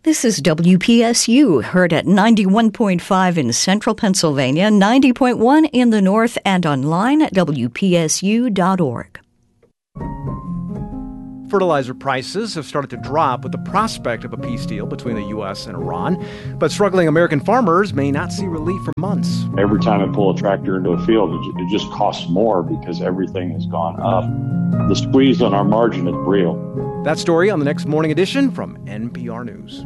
This is WPSU, heard at 91.5 in central Pennsylvania, 90.1 in the north, and online at WPSU.org. Fertilizer prices have started to drop with the prospect of a peace deal between the U.S. and Iran, but struggling American farmers may not see relief for months. Every time I pull a tractor into a field, it just costs more because everything has gone up. The squeeze on our margin is real. That story on the next morning edition from NPR News.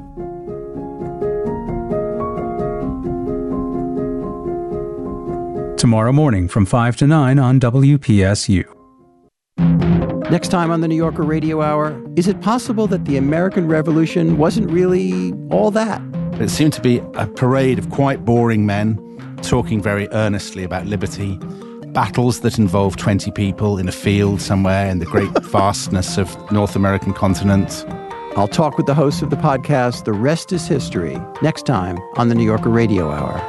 Tomorrow morning from 5 to 9 on WPSU. Next time on the New Yorker Radio Hour, is it possible that the American Revolution wasn't really all that? It seemed to be a parade of quite boring men talking very earnestly about liberty, battles that involve 20 people in a field somewhere in the great vastness of North American continent. I'll talk with the host of the podcast, The Rest is History, next time on the New Yorker Radio Hour.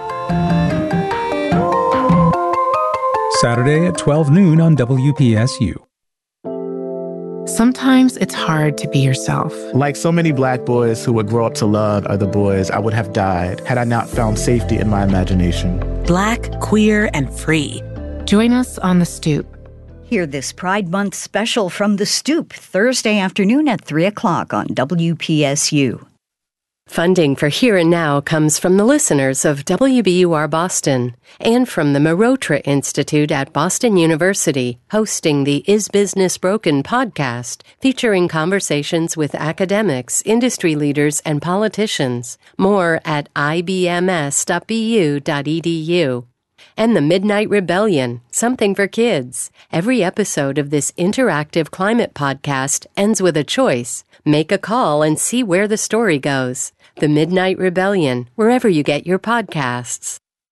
Saturday at 12 noon on WPSU. Sometimes it's hard to be yourself. Like so many black boys who would grow up to love other boys, I would have died had I not found safety in my imagination. Black, queer, and free. Join us on The Stoop. Hear this Pride Month special from The Stoop, Thursday afternoon at 3 o'clock on WPSU. Funding for Here and Now comes from the listeners of WBUR Boston and from the Marotra Institute at Boston University, hosting the Is Business Broken podcast, featuring conversations with academics, industry leaders, and politicians. More at ibms.bu.edu. And the Midnight Rebellion, something for kids. Every episode of this interactive climate podcast ends with a choice. Make a call and see where the story goes. The Midnight Rebellion, wherever you get your podcasts.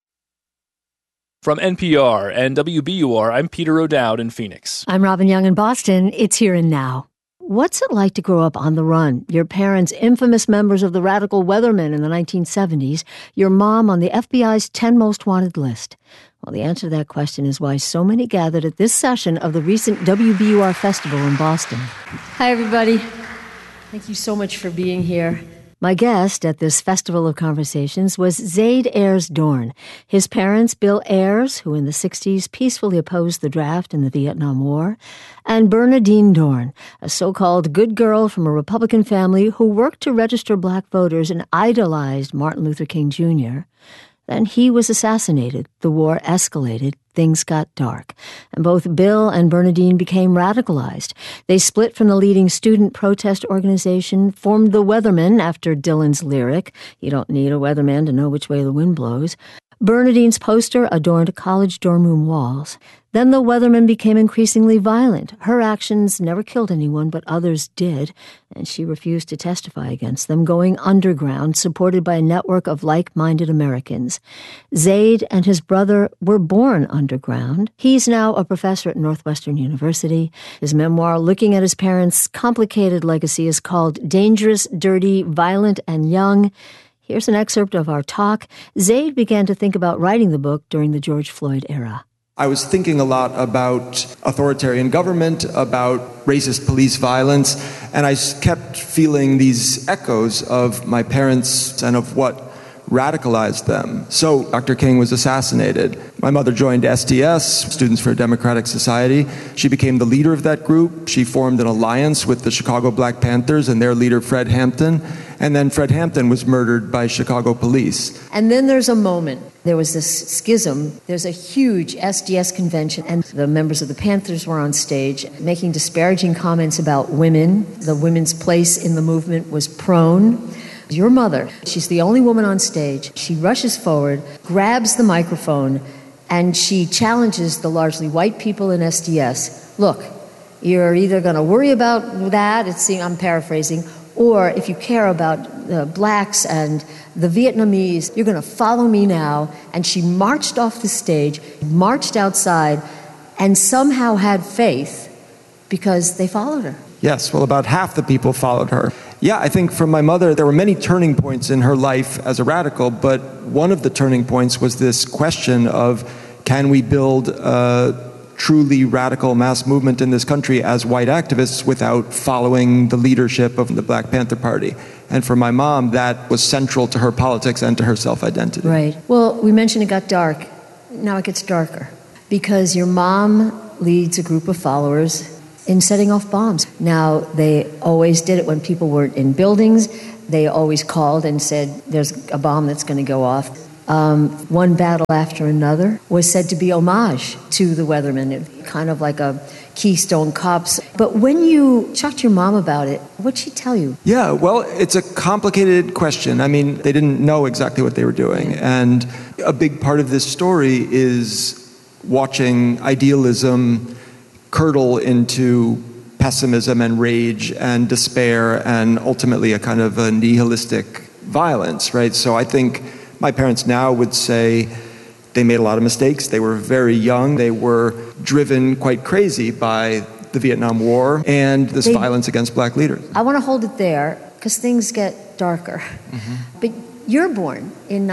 From NPR and WBUR, I'm Peter O'Dowd in Phoenix. I'm Robin Young in Boston. It's Here and Now. What's it like to grow up on the run? Your parents, infamous members of the Radical Weathermen in the 1970s, your mom on the FBI's 10 Most Wanted list. Well, the answer to that question is why so many gathered at this session of the recent WBUR Festival in Boston. Hi, everybody. Thank you so much for being here. My guest at this Festival of Conversations was Zaid Ayers Dorn. His parents, Bill Ayers, who in the 60s peacefully opposed the draft in the Vietnam War, and Bernadine Dorn, a so-called good girl from a Republican family who worked to register black voters and idolized Martin Luther King Jr. Then he was assassinated. The war escalated. Things got dark. And both Bill and Bernadine became radicalized. They split from the leading student protest organization, formed the Weathermen after Dylan's lyric, "You don't need a weatherman to know which way the wind blows." Bernadine's poster adorned college dorm room walls. Then the Weathermen became increasingly violent. Her actions never killed anyone, but others did, and she refused to testify against them, going underground, supported by a network of like-minded Americans. Zaid and his brother were born underground. He's now a professor at Northwestern University. His memoir, looking at his parents' complicated legacy, is called Dangerous, Dirty, Violent, and Young. Here's an excerpt of our talk. Zaid began to think about writing the book during the George Floyd era. I was thinking a lot about authoritarian government, about racist police violence, and I kept feeling these echoes of my parents and of what radicalized them. So Dr. King was assassinated. My mother joined SDS, Students for a Democratic Society. She became the leader of that group. She formed an alliance with the Chicago Black Panthers and their leader, Fred Hampton. And then Fred Hampton was murdered by Chicago police. And then there's a moment. There was this schism. There's a huge SDS convention, and the members of the Panthers were on stage making disparaging comments about women. The women's place in the movement was prone. Your mother, she's the only woman on stage. She rushes forward, grabs the microphone, and she challenges the largely white people in SDS. Look, you're either going to worry about that, I'm paraphrasing, or if you care about the blacks and the Vietnamese, you're going to follow me now. And she marched off the stage, marched outside, and somehow had faith because they followed her. Yes, well, about half the people followed her. Yeah, I think for my mother, there were many turning points in her life as a radical, but one of the turning points was this question of, can we build a truly radical mass movement in this country as white activists without following the leadership of the Black Panther Party? And for my mom, that was central to her politics and to her self-identity. Right. Well, we mentioned it got dark. Now it gets darker because your mom leads a group of followers in setting off bombs. Now, they always did it when people were in buildings. They always called and said, there's a bomb that's going to go off. One battle after another was said to be homage to the Weathermen, kind of like a Keystone Cops. But when you talked to your mom about it, what'd she tell you? Yeah, well, it's a complicated question. I mean, they didn't know exactly what they were doing. And a big part of this story is watching idealism curdle into pessimism and rage and despair and ultimately a kind of a nihilistic violence, right? So I think my parents now would say they made a lot of mistakes. They were very young. They were driven quite crazy by the Vietnam War and this violence against black leaders. I want to hold it there because things get darker. But you're born in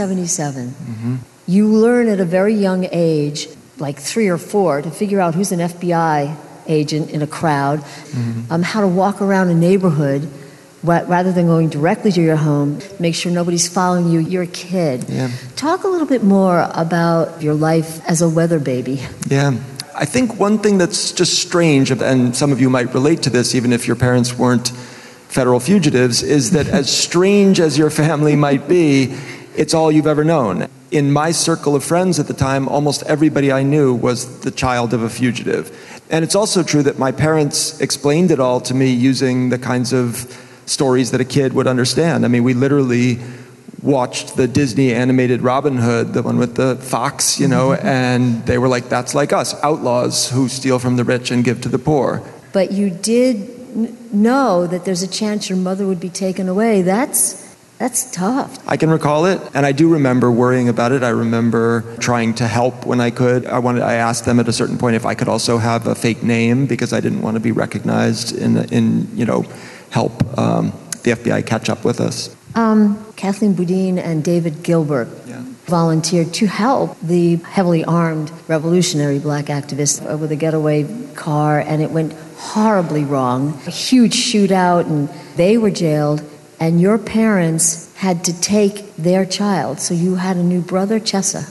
1977. You learn at a very young age, like 3 or 4, to figure out who's an FBI agent in a crowd, how to walk around a neighborhood rather than going directly to your home, make sure nobody's following you. You're a kid. Yeah. Talk a little bit more about your life as a weather baby. Yeah. I think one thing that's just strange, and some of you might relate to this even if your parents weren't federal fugitives, is that as strange as your family might be, it's all you've ever known. In my circle of friends at the time, almost everybody I knew was the child of a fugitive. And it's also true that my parents explained it all to me using the kinds of stories that a kid would understand. I mean, we literally watched the Disney animated Robin Hood, the one with the fox, and they were like, that's like us, outlaws who steal from the rich and give to the poor. But you did know that there's a chance your mother would be taken away. That's tough. I can recall it, and I do remember worrying about it. I remember trying to help when I could. I asked them at a certain point if I could also have a fake name because I didn't want to be recognized in help the FBI catch up with us. Kathleen Boudin and David Gilbert volunteered to help the heavily armed revolutionary black activists with a getaway car, and it went horribly wrong. A huge shootout, and they were jailed. And your parents had to take their child. So you had a new brother, Chesa.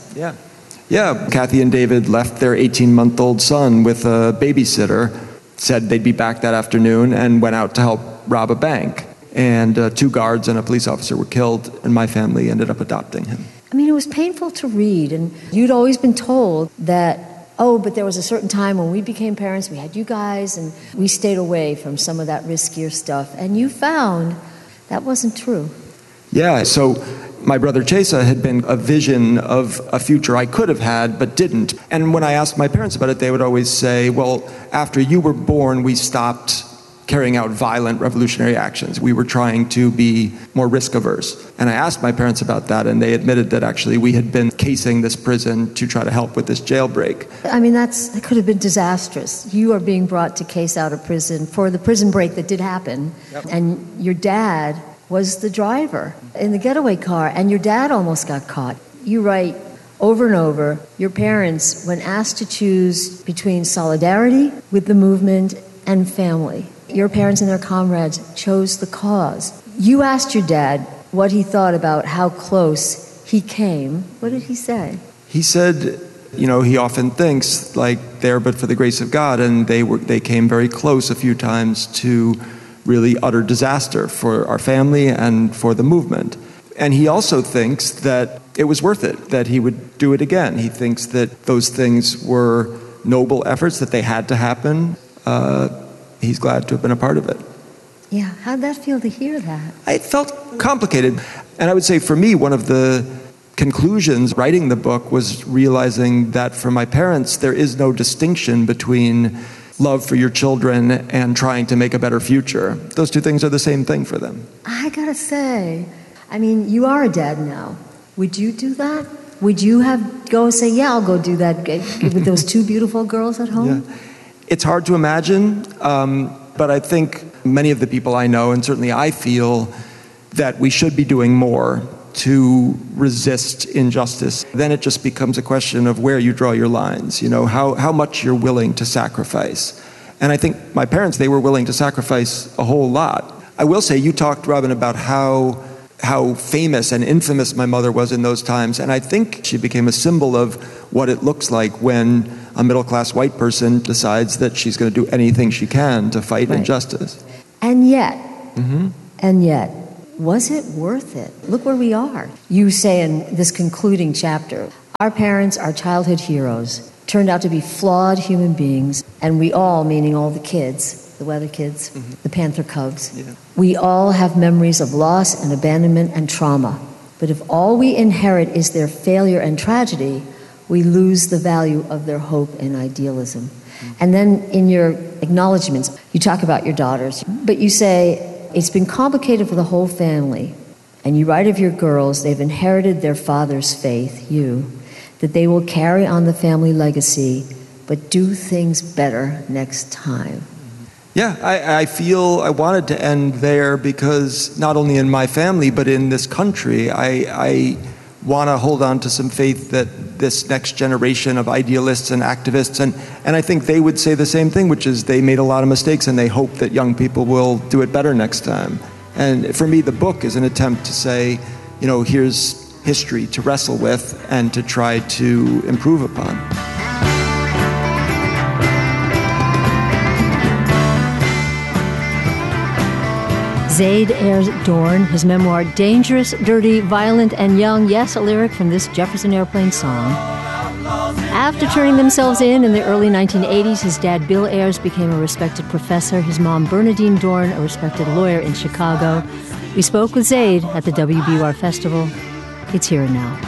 Yeah, Kathy and David left their 18-month-old son with a babysitter, said they'd be back that afternoon, and went out to help rob a bank. And 2 guards and a police officer were killed, and my family ended up adopting him. I mean, it was painful to read. And you'd always been told that, but there was a certain time when we became parents, we had you guys, and we stayed away from some of that riskier stuff. And you found that wasn't true. Yeah, so my brother Chesa had been a vision of a future I could have had but didn't. And when I asked my parents about it, they would always say, well, after you were born, we stopped carrying out violent revolutionary actions. We were trying to be more risk averse. And I asked my parents about that, and they admitted that actually we had been casing this prison to try to help with this jailbreak. I mean, that could have been disastrous. You are being brought to case out a prison for the prison break that did happen. Yep. And your dad was the driver in the getaway car, and your dad almost got caught. You write over and over, your parents, when asked to choose between solidarity with the movement and family, your parents and their comrades chose the cause. You asked your dad what he thought about how close he came. What did he say? He said, he often thinks like there but for the grace of God, and they came very close a few times to really utter disaster for our family and for the movement. And he also thinks that it was worth it, that he would do it again. He thinks that those things were noble efforts, that they had to happen. He's glad to have been a part of it. Yeah, how'd that feel to hear that? It felt complicated. And I would say for me, one of the conclusions writing the book was realizing that for my parents, there is no distinction between love for your children and trying to make a better future. Those two things are the same thing for them. I gotta say, you are a dad now. Would you do that? Would you go say, yeah, I'll go do that with those 2 beautiful girls at home? Yeah. It's hard to imagine, but I think many of the people I know, and certainly I feel, that we should be doing more to resist injustice. Then it just becomes a question of where you draw your lines, how much you're willing to sacrifice. And I think my parents, they were willing to sacrifice a whole lot. I will say, you talked, Robin, about how famous and infamous my mother was in those times, and I think she became a symbol of what it looks like when a middle-class white person decides that she's going to do anything she can to fight injustice. And yet, was it worth it? Look where we are. You say in this concluding chapter, our parents, our childhood heroes, turned out to be flawed human beings, and we all, meaning all the kids, the Weather Kids, the Panther Cubs, we all have memories of loss and abandonment and trauma. But if all we inherit is their failure and tragedy, we lose the value of their hope and idealism. And then in your acknowledgments, you talk about your daughters, but you say, it's been complicated for the whole family. And you write of your girls, they've inherited their father's faith, you, that they will carry on the family legacy, but do things better next time. Yeah, I feel I wanted to end there because not only in my family, but in this country, I want to hold on to some faith that this next generation of idealists and activists, and I think they would say the same thing, which is they made a lot of mistakes and they hope that young people will do it better next time. And for me, the book is an attempt to say, here's history to wrestle with and to try to improve upon. Zaid Ayers Dorn, his memoir, Dangerous, Dirty, Violent, and Young. Yes, a lyric from this Jefferson Airplane song. After turning themselves in the early 1980s, his dad, Bill Ayers, became a respected professor. His mom, Bernadine Dorn, a respected lawyer in Chicago. We spoke with Zaid at the WBUR Festival. It's Here and Now.